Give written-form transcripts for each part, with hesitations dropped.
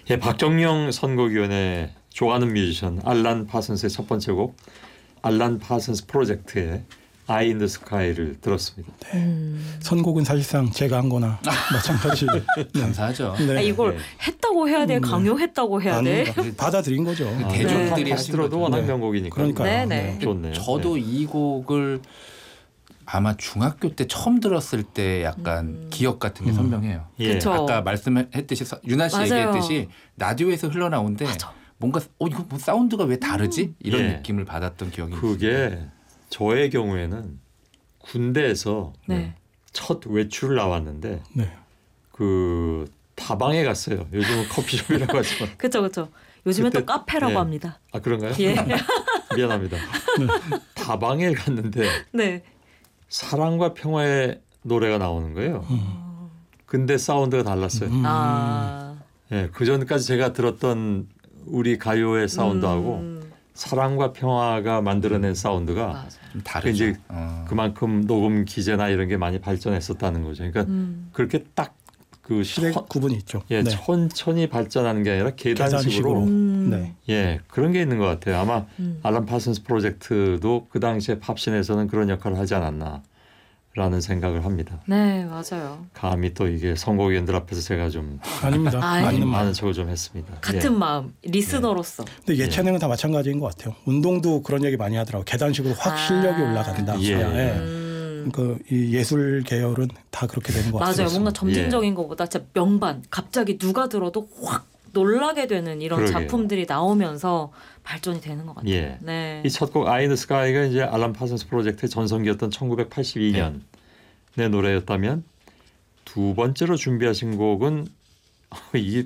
예, 박정영 선곡위원의 좋아하는 뮤지션 알란 파슨스의 첫 번째 곡 알란 파슨스 프로젝트의 Eye in the Sky를 들었습니다. 네. 선곡은 사실상 제가 한 거나 마찬가지. 감사하죠. 네. 이걸 했다고 해야 돼? 강요했다고 해야 돼? 받아들인 거죠. 대중들이 다시 들어도 워낙 명곡이니까. 그러니까요. 네. 좋네요. 저도 이 곡을 아마 중학교 때 처음 들었을 때 약간 기억 같은 게 선명해요. 예. 그쵸. 아까 말씀했듯이 윤아 씨 맞아요. 얘기했듯이 라디오에서 흘러나오는데 뭔가 이거 뭐 사운드가 왜 다르지? 이런 예. 느낌을 받았던 기억이 그게 있습니다. 저의 경우에는 군대에서 네. 첫 외출을 나왔는데 네. 그 다방에 갔어요. 요즘은 커피숍이라고 하지만. 그렇죠. 요즘엔 그때- 또 카페라고 예. 합니다. 아 그런가요? 예. 미안합니다. 다방에 갔는데 네. 사랑과 평화의 노래가 나오는 거예요. 근데 사운드가 달랐어요. 아. 예, 그 전까지 제가 들었던 우리 가요의 사운드하고 사랑과 평화가 만들어낸 사운드가 맞아요. 좀 다르죠. 이제 그만큼 녹음 기제나 이런 게 많이 발전했었다는 거죠. 그러니까 그렇게 딱 그 실의 구분이 있죠. 예, 네. 천천히 발전하는 게 아니라 계단식으로 계단식으로. 네. 예, 그런 게 있는 것 같아요. 아마 알란 파슨스 프로젝트도 그 당시에 팝신에서는 그런 역할을 하지 않았나라는 생각을 합니다. 네, 맞아요. 감히 또 이게 선곡위원들 앞에서 제가 좀 아닙니다. 아이. 맞는 말. 많은 척을 좀 했습니다. 같은 마음, 리스너로서. 근데 예체능은 다 마찬가지인 것 같아요. 운동도 그런 얘기 많이 하더라고요. 계단식으로 확 아. 실력이 올라간다. 예. 예. 이 예술 계열은 다 그렇게 되는 것 같아요. 맞아요. 뭔가 점진적인 것보다 진짜 명반, 갑자기 누가 들어도 확 놀라게 되는 이런 그러게요. 작품들이 나오면서 발전이 되는 것 같아요. 예. 네. 이 첫 곡 아이 인 더 스카이가 이제 알란 파슨스 프로젝트의 전성기였던 1982년의 노래였다면 두 번째로 준비하신 곡은 이게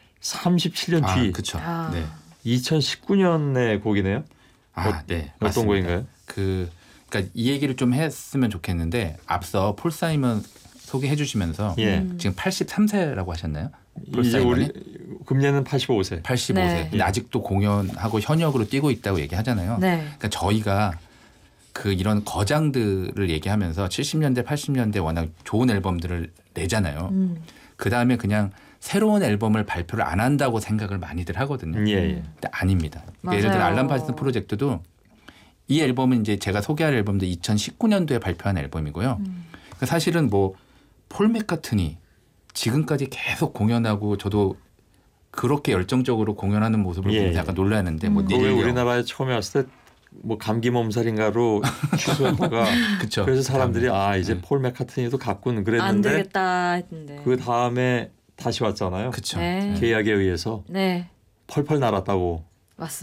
37년 뒤 그렇죠. 아. 네. 2019년의 곡이네요. 네. 어떤 맞습니다. 곡인가요? 그러니까 이 얘기를 좀 했으면 좋겠는데 앞서 폴 사이먼 소개해 주시면서 예. 지금 83세라고 하셨나요? 폴 이제 사이먼이? 우리 금년은 85세. 85세. 네. 근데 아직도 공연하고 현역으로 뛰고 있다고 얘기하잖아요. 네. 그러니까 저희가 이런 거장들을 얘기하면서 70년대, 80년대 워낙 좋은 앨범들을 내잖아요. 그 다음에 그냥 새로운 앨범을 발표를 안 한다고 생각을 많이들 하거든요. 예. 근데 아닙니다. 그러니까 예를 들어 맞아요. 알란 파슨스 프로젝트도 이 앨범은 이제 제가 소개할 앨범도 2019년도에 발표한 앨범이고요. 그러니까 사실은 뭐 폴 맥카트니 지금까지 계속 공연하고 저도 그렇게 열정적으로 공연하는 모습을 예. 보면서 약간 놀랐는데 뭐 왜 닐 영. 우리나라에 처음에 왔을 때 뭐 감기 몸살인가로 취소했다가 그쵸. 그래서 사람들이 이제 폴 맥카트니도 갔군 안 그랬는데 되겠다 했는데. 그 다음에 다시 왔잖아요. 그쵸. 네. 계약에 의해서 네. 펄펄 날았다고